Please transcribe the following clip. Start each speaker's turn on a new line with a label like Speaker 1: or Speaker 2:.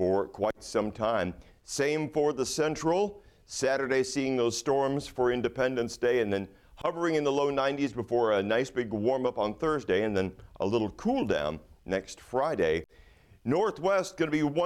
Speaker 1: for quite some time. Same for the Central. Saturday seeing those storms for Independence Day, and then hovering in the low 90s before a nice big warm up on Thursday, and then a little cool down next Friday. Northwest going to be